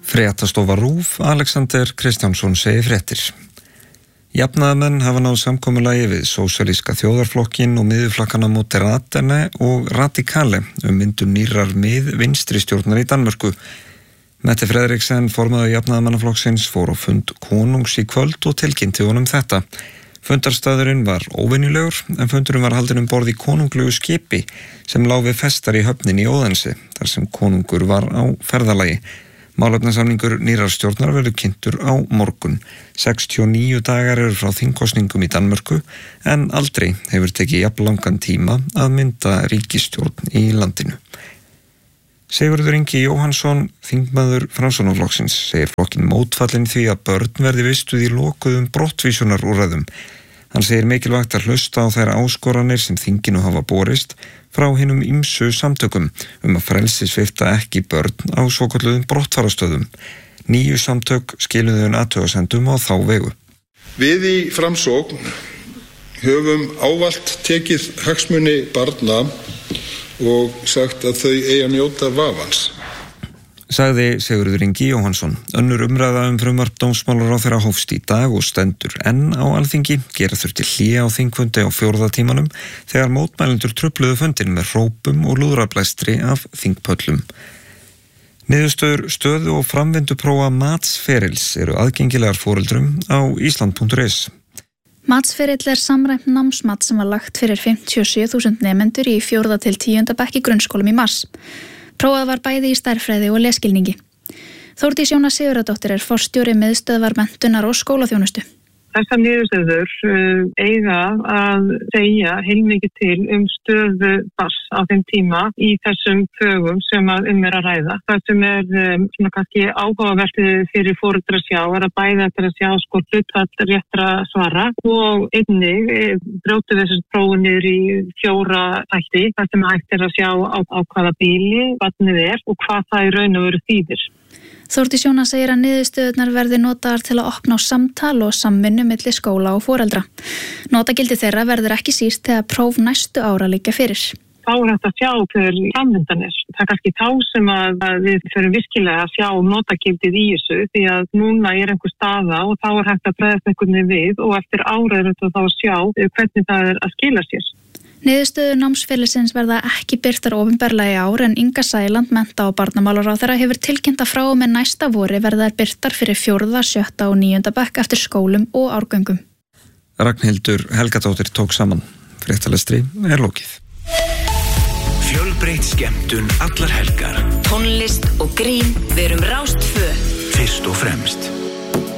Fréttastofa RÚV, Alexander Kristjánsson segir fréttir. Jafnaðarmenn hafa náð samkomulagi við sósíalíska þjóðarflokkin og miðjuflokkana Moderaterne og Radikale myndun nýrrar vinstri stjórnar í Danmörku. Mette Frederiksen, formaður Jafnaðarmannaflokksins, fór á fund konungs í kvöld og tilkynnti honum þetta. Fundarstaðurinn var óvenjulegur en fundurinn var haldinn borð í konunglugu skipi sem lá við festar í höfninni í Óðensi, þar sem konungur var á ferðalagi. Málefnasamningur nýrrar stjórnar verður kynntur á morgun. 69 dagar eru frá þingkosningum í Danmörku en aldrei hefur tekið jafnlangan tíma að mynda ríkisstjórn í landinu. Sigurður Ingi Jóhannsson, þingmaður Framsóknarflokksins, segir flokkinn mótfallinn því að börn verði vistuð í lokuðum brottvísunarúrræðum. Hann segir mikilvægt að hlusta á þær áskoranir sem þinginu hafa borist frá hinum ýmsu samtökum að frelsissvipta ekki börn á svokölluðum brottfarastöðum. 9 samtök skiluðu athugasendum á þá vegu. Við í Framsókn höfum ávallt tekið hagsmuni barna og sagt að þau eigi að njóta vafans. Sagði Sigurður Ingi Jóhannsson. Önnur umræða frumvarp dómsmálaráðherra hófst í dag og stendur enn á Alþingi. Gera þurfti hlé á þingfundi á 4. tímanum þegar mótmælendur trufluðu fundinn með hrópum og lúðrablæstri af þingpöllum. Niðurstöður stöðu og framvinduprófa matsferils eru aðgengilegar foreldrum á island.is. Matsferill samræmt námsmat sem var lagt fyrir 57.000 nemendur í 4. til 10. bekk í grunnskólum í mars. Prófað var bæði í stærðfræði og lesskilningi. Þórdís Jóna Sigurðardóttir forstjóri miðstöðvar menntunar og skólaþjónustu. Þessar niðurstöður eiga að segja heilmikið til stöðu barns á þeim tíma í þessum fögum sem að er að ræða. Það sem svona kannski áhugavert fyrir foreldra að sjá að bæði eftir að sjá hlutfall réttra svara og einnig brjótu þessar prófin niður í 4 þætti þar sem hægt að sjá á hvaða bíli barnið og hvað það í raun og veru þýðir. Þórdís Jóna segir að niðurstöðurnar verði notaðar til að opna á samtal og samvinnu milli skóla og foreldra. Notagildi þeirra verður ekki síst þegar próf næstu ára liggja fyrir. Þá hægt að sjá hver framvindan er. Það kannski þá sem að við þurfum virkilega að sjá notagildið í þessu því að núna einhver staða og þá hægt að bregðast einhvern við og eftir ára þá að sjá hvernig það að skila sér. Niðurstöður námsferilsins verða ekki birtar opinberlega í ár en Inga Sæland, mennta- og barnamálaráðherra, hefur tilkynnt að frá og með næsta vori verða birtar fyrir 4., 7. og 9. bekk eftir skólum og árgöngum. Ragnhildur Helgadóttir tók saman. Fréttalestri lokið. Fjölbreytt skemmtun allar helgar. Tónlist og grín, við erum Rás 2. Fyrst og fremst.